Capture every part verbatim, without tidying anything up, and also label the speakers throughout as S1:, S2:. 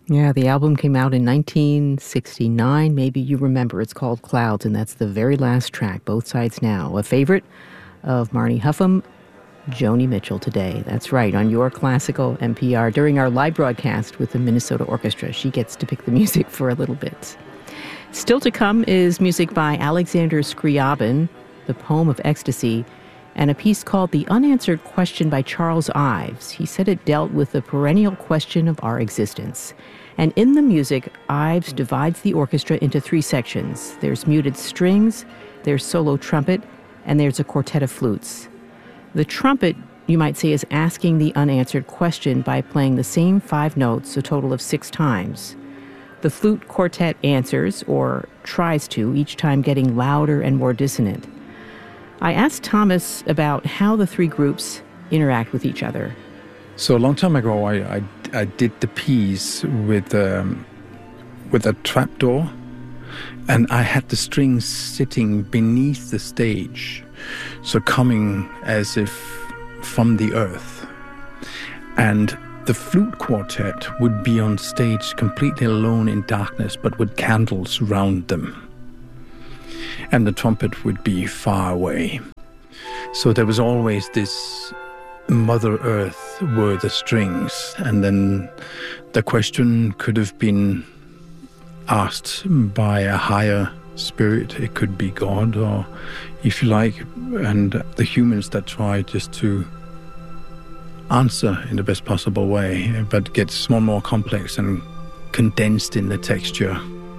S1: Yeah, the album came out in nineteen sixty-nine. Maybe you remember. It's called Clouds, and that's the very last track, Both Sides Now. A favorite of Marnie Huffam, Joni Mitchell today. That's right, on Your Classical N P R. During our live broadcast with the Minnesota Orchestra, she gets to pick the music for a little bit. Still to come is music by Alexander Scriabin, The Poem of Ecstasy, and a piece called The Unanswered Question by Charles Ives. He said it dealt with the perennial question of our existence. And in the music, Ives divides the orchestra into three sections. There's muted strings, there's solo trumpet, and there's a quartet of flutes. The trumpet, you might say, is asking the unanswered question by playing the same five notes a total of six times. The flute quartet answers, or tries to, each time getting louder and more dissonant. I asked Thomas about how the three groups interact with each other.
S2: So a long time ago, I, I, I did the piece with um, with a trapdoor, and I had the strings sitting beneath the stage, so coming as if from the earth. And the flute quartet would be on stage completely alone in darkness, but with candles around them. And the trumpet would be far away. So there was always this Mother Earth were the strings, and then the question could have been asked by a higher spirit. It could be God, or if you like, and the humans that try just to answer in the best possible way, but gets more and more complex and condensed in the texture.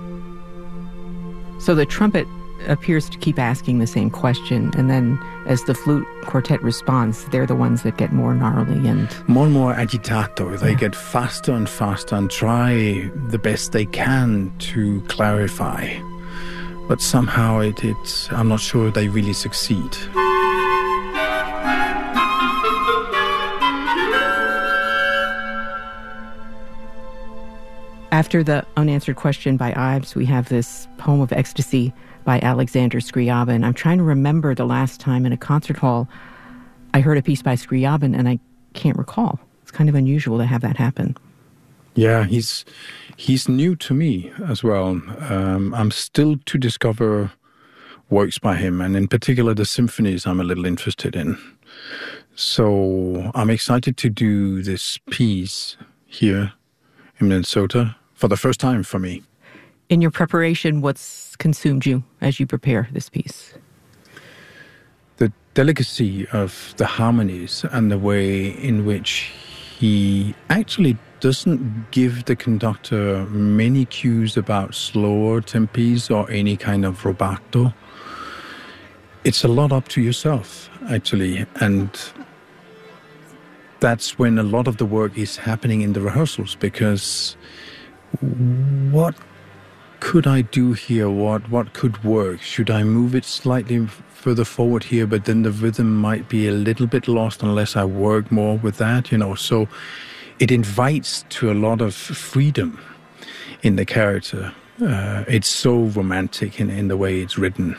S1: So the trumpet appears to keep asking the same question, and then as the flute quartet responds, they're the ones that get more gnarly and
S2: more and more agitato. They yeah. get faster and faster and try the best they can to clarify, but somehow it, it's I'm not sure they really succeed.
S1: After the unanswered question by Ives, we have this Poem of Ecstasy by Alexander Scriabin. I'm trying to remember the last time in a concert hall I heard a piece by Scriabin, and I can't recall. It's kind of unusual to have that happen.
S2: Yeah, he's he's new to me as well. Um, I'm still to discover works by him, and in particular the symphonies I'm a little interested in. So I'm excited to do this piece here in Minnesota for the first time for me.
S1: In your preparation, what's consumed you as you prepare this piece?
S2: The delicacy of the harmonies and the way in which he actually doesn't give the conductor many cues about slower tempis or any kind of rubato. It's a lot up to yourself, actually, and that's when a lot of the work is happening in the rehearsals, because what could I do here? What what could work? Should I move it slightly further forward here, but then the rhythm might be a little bit lost unless I work more with that, you know? So it invites to a lot of freedom in the character. Uh, it's so romantic in, in the way it's written.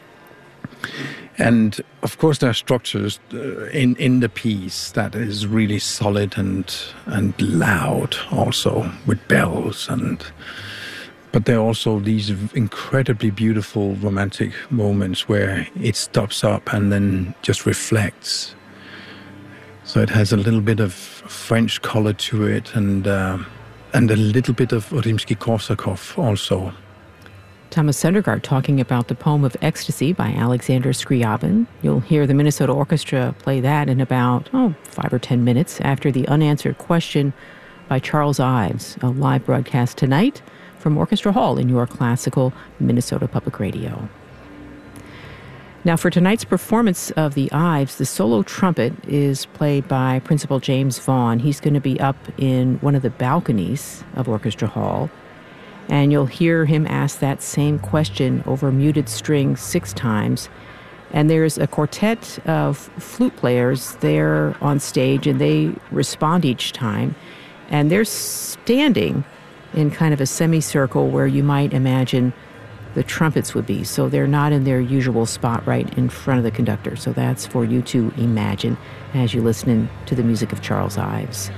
S2: And of course there are structures uh, in, in the piece that is really solid and and loud also, with bells and... But there are also these incredibly beautiful romantic moments where it stops up and then just reflects. So it has a little bit of French color to it, and uh, and a little bit of Rimsky-Korsakov also.
S1: Thomas Søndergaard talking about the Poem of Ecstasy by Alexander Scriabin. You'll hear the Minnesota Orchestra play that in about, oh, five or ten minutes after the unanswered question by Charles Ives, a live broadcast tonight from Orchestra Hall in Your Classical Minnesota Public Radio. Now, for tonight's performance of the Ives, the solo trumpet is played by Principal James Vaughn. He's going to be up in one of the balconies of Orchestra Hall, and you'll hear him ask that same question over muted strings six times. And there's a quartet of flute players there on stage, and they respond each time. And they're standing in kind of a semicircle where you might imagine the trumpets would be. So they're not in their usual spot right in front of the conductor. So that's for you to imagine as you listen to the music of Charles Ives.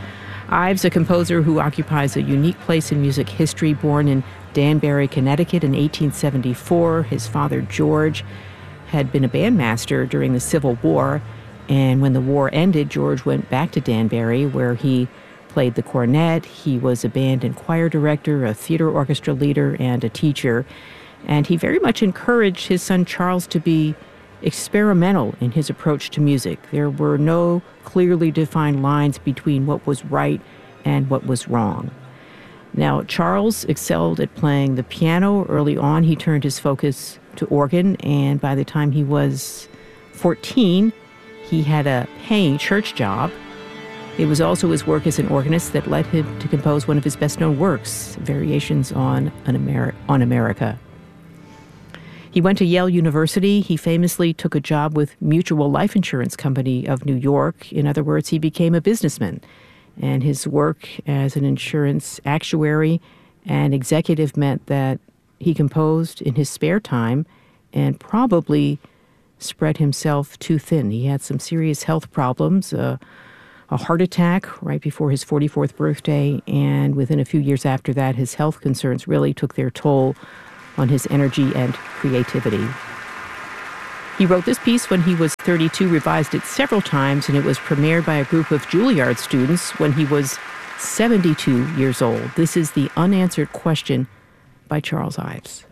S1: Ives, a composer who occupies a unique place in music history, born in Danbury, Connecticut in eighteen seventy-four. His father, George, had been a bandmaster during the Civil War, and when the war ended, George went back to Danbury, where he played the cornet. He was a band and choir director, a theater orchestra leader, and a teacher. And he very much encouraged his son Charles to be experimental in his approach to music. There were no clearly defined lines between what was right and what was wrong. Now, Charles excelled at playing the piano. Early on, he turned his focus to organ, and by the time he was fourteen, he had a paying church job. It was also his work as an organist that led him to compose one of his best-known works, Variations on an Ameri- on America. He went to Yale University. He famously took a job with Mutual Life Insurance Company of New York. In other words, he became a businessman. And his work as an insurance actuary and executive meant that he composed in his spare time and probably spread himself too thin. He had some serious health problems, uh, a heart attack right before his forty-fourth birthday, and within a few years after that, his health concerns really took their toll on his energy and creativity. He wrote this piece when he was thirty-two, revised it several times, and it was premiered by a group of Juilliard students when he was seventy-two years old. This is The Unanswered Question by Charles Ives.